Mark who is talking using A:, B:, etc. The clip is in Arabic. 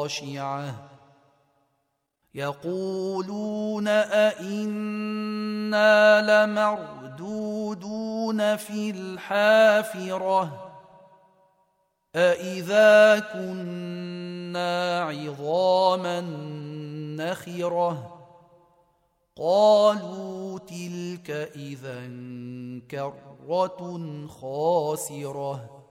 A: خاشعة يقولون أئنا لمردودون في الحافرة أئذا كنا عظاما نخرة قالوا تلك إذا كرة خاسرة